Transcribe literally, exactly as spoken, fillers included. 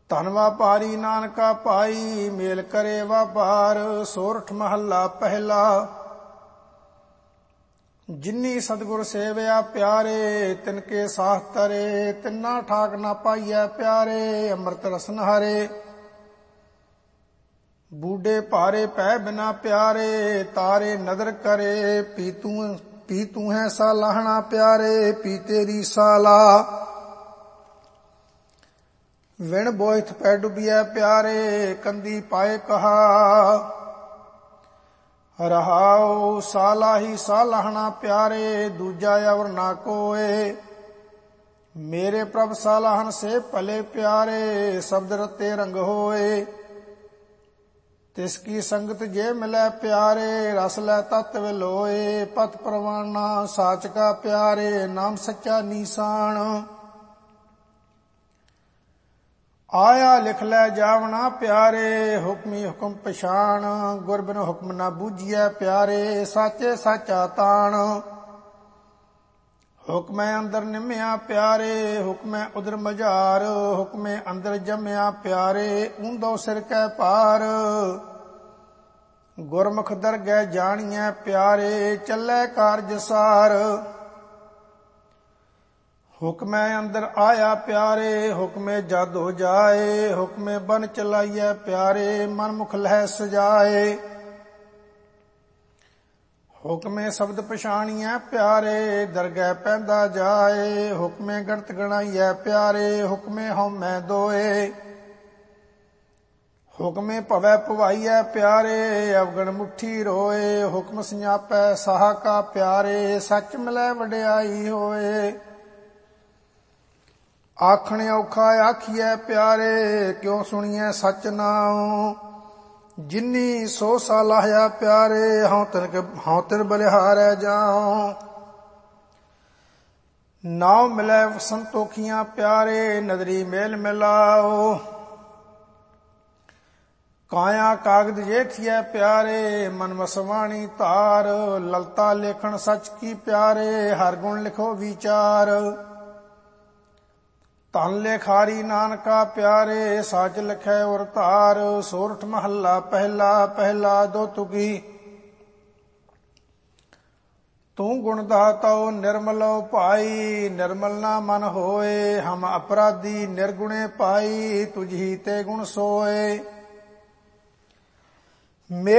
ਧਨ ਵਾਪਾਰੀ ਨਾਨਕਾ ਭਾਈ, ਮੇਲ ਕਰੇ ਵਾਪਾਰ। ਸੋਰਠ ਮਹੱਲਾ ਪਹਿਲਾ। ਜਿਨੀ ਸਤਿਗੁਰ ਸੇਵਿਆ ਪਿਆਰੇ, ਤਿਨਕੇ ਸਾਹ ਤਰੇ। ਤਿੰਨਾ ਠਾਕ ਨਾ ਪਾਈਐ ਪਿਆਰੇ, ਅੰਮ੍ਰਿਤ ਰਸਨ ਹਰੇ। ਬੂਢੇ ਭਾਰੇ ਪੈ ਬਿਨਾ ਪਿਆਰੇ, ਤਾਰੇ ਨਦਰ ਕਰੇ। ਪੀ ਤੂੰ ਪੀ ਤੂੰ ਹੈ ਸਾਲਾਹਣਾ ਪਿਆਰੇ, ਪੀ ਤੇਰੀ ਸਾਲਾ। ਵਿਣ ਬੋਇਥ ਪੈ ਡੁੱਬਿਐ ਪਿਆਰੇ, ਕੰਦੀ ਪਾਏ ਕਹਾ। ਰਹਾਉ ਸਾਲਾ ਹੀ ਸਾਲਾਹਣਾ ਪਿਆਰੇ, ਦੂਜਾ ਅਵਰ ਨਾ ਕੋਏ। ਮੇਰੇ ਪ੍ਰਭ ਸਾਲਾਹਨ ਸੇ ਭਲੇ ਪਿਆਰੇ, ਸ਼ਬਦ ਰਤੇ ਰੰਗ ਹੋਏ। ਤਿਸ ਕੀ ਸੰਗਤ ਜੇ ਮਿਲੈ ਪਿਆਰੇ, ਰਸ ਲੈ ਤਤ ਵਿਲੋਏ। ਪਤ ਪ੍ਰਵਾਨਾ ਸਾਚ ਕਾ ਪਿਆਰੇ, ਨਾਮ ਸੱਚਾ ਨੀਸਾਨ। ਆਇਆ ਲਿਖ ਲੈ ਜਾਵਣਾ ਪਿਆਰੇ, ਹੁਕਮੀ ਹੁਕਮ ਪਛਾਣ। ਗੁਰ ਬਿਨ ਹੁਕਮ ਨਾ ਬੂਝੀਐ ਪਿਆਰੇ, ਸਾਚੇ ਸਾਚਾ ਤਾਣ। ਹੁਕਮੈ ਅੰਦਰ ਨਿਮਿਆ ਪਿਆਰੇ, ਹੁਕਮੈ ਉਦਰ ਮਝਾਰ। ਹੁਕਮੈ ਅੰਦਰ ਜੰਮਿਆ ਪਿਆਰੇ, ਊਂਦੋ ਸਿਰ ਕੈ ਭਾਰ। ਗੁਰਮੁਖ ਦਰਗਹਿ ਜਾਣੀਐ ਪਿਆਰੇ, ਚੱਲੈ ਕਾਰਜ ਸਾਰ। ਹੁਕਮੈ ਅੰਦਰ ਆਇਆ ਪਿਆਰੇ, ਹੁਕਮੇ ਜਦ ਹੋ ਜਾਏ। ਹੁਕਮੇ ਬਨ ਚਲਾਈਐ ਪਿਆਰੇ, ਮਨ ਮੁਖ ਲਹਿ ਸਜਾਏ। ਹੁਕਮੇ ਸ਼ਬਦ ਪਛਾਣੀਐ ਪਿਆਰੇ, ਦਰਗਹਿ ਪੈਂਦਾ ਜਾਏ। ਹੁਕਮੇ ਗਣਤ ਗਣਾਈਐ ਪਿਆਰੇ, ਹੁਕਮੇ ਹਉਮੈ ਦੋਏ। ਹੁਕਮੇ ਭਵੈ ਭਵਾਈਐ ਪਿਆਰੇ, ਅਵਗਣ ਮੁੱਠੀ ਰੋਏ। ਹੁਕਮ ਸੰਜਾਪੈ ਸਾਹ ਕਾ ਪਿਆਰੇ, ਸੱਚ ਮਿਲੈ ਵਡਿਆਈ ਹੋਏ। ਆਖਣ ਔਖਾ ਆਖੀਐ ਪਿਆਰੇ, ਕਿਉ ਸੁਣੀਐ ਸਚ ਨਾਉ। ਜਿਨੀ ਸੋ ਸਾਲਾਹਿਆ ਪਿਆਰੇ, ਹਉ ਤਿਨ ਹਉ ਤਿਨ ਬਲਿਹਾਰੈ ਜਾਉ। ਨਾਉ ਮਿਲੈ ਸੰਤੋਖੀਆਂ ਪਿਆਰੇ, ਨਦਰੀ ਮੇਲ ਮਿਲਾਓ। ਕਾਇਆ ਕਾਗਦ ਜੇਠੀਐ ਪਿਆਰੇ, ਮਨ ਵਸਵਾਣੀ ਧਾਰ। ਲਲਤਾ ਲੇਖਣ ਸਚ ਕੀ ਪਿਆਰੇ, ਹਰ ਗੁਣ ਲਿਖੋ ਵਿਚਾਰ। ਧਨ ਲੇਖਾਰੀ ਨਾਨਕਾ ਪਿਆਰੇ, ਸਾਚ ਲਿਖੈ ਉਰ ਧਾਰ। ਸੋਰਠ ਮਹੱਲਾ ਪਹਿਲਾ। ਪਹਿਲਾ ਦੋ ਤੁਕੀ। ਤੂੰ ਗੁਣ ਦਾਤਾਉ ਨਿਰਮਲੋ ਭਾਈ, ਨਿਰਮਲ ਨਾ ਮਨ ਹੋਏ। ਹਮ ਅਪਰਾਧੀ ਨਿਰਗੁਣੇ ਪਾਈ, ਤੁਝੀ ਤੇ ਗੁਣ ਸੋਏ।